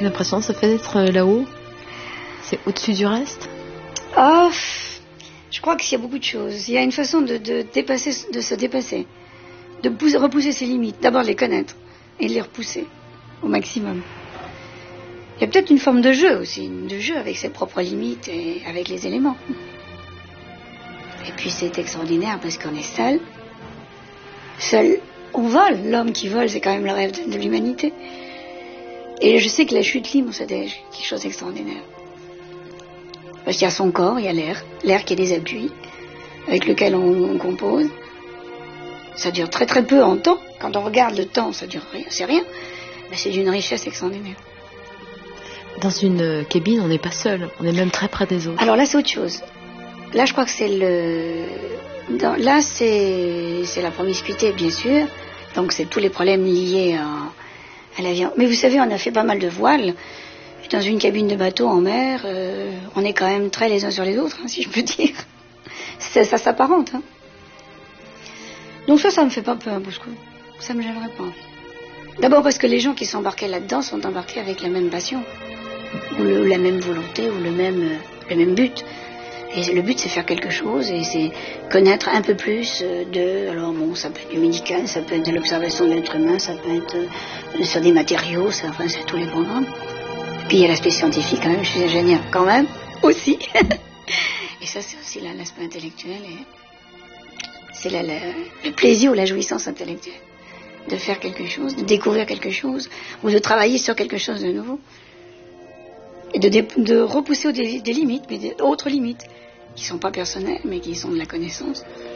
Quelle impression ça fait d'être là-haut? C'est au-dessus du reste? Oh, je crois qu'il y a beaucoup de choses. Il y a une façon de se dépasser, de repousser ses limites. D'abord les connaître et de les repousser au maximum. Il y a peut-être une forme de jeu aussi, de jeu avec ses propres limites et avec les éléments. Et puis c'est extraordinaire parce qu'on est seul. Seul, on vole. L'homme qui vole, c'est quand même le rêve de l'humanité. Et je sais que la chute libre, c'est quelque chose d'extraordinaire. Parce qu'il y a son corps, il y a l'air qui est des appuis, avec lequel on compose. Ça dure très très peu en temps. Quand on regarde le temps, ça dure rien, c'est rien. Mais c'est d'une richesse extraordinaire. Dans une cabine, on n'est pas seul, on est même très près des autres. Alors là, c'est autre chose. Là, je crois que c'est là, c'est la promiscuité, bien sûr. Donc, c'est tous les problèmes liés à l'avion. Mais vous savez, on a fait pas mal de voiles. Dans une cabine de bateau en mer, on est quand même très les uns sur les autres, hein, si je peux dire. Ça s'apparente. Hein. Donc ça me fait pas peur, parce que ça me gênerait pas. D'abord parce que les gens qui sont embarqués là-dedans sont embarqués avec la même passion, ou la même volonté, ou le même but. Et le but, c'est faire quelque chose, et c'est connaître un peu plus alors bon, ça peut être du médical, ça peut être de l'observation de l'être humain, ça peut être sur des matériaux, enfin, c'est tous les programmes. Puis il y a l'aspect scientifique, quand même, je suis ingénieur, quand même, aussi. Et ça, c'est aussi l'aspect intellectuel, et c'est le plaisir ou la jouissance intellectuelle. De faire quelque chose, de découvrir quelque chose, ou de travailler sur quelque chose de nouveau. Et de repousser des limites, mais d'autres limites, qui ne sont pas personnelles, mais qui sont de la connaissance.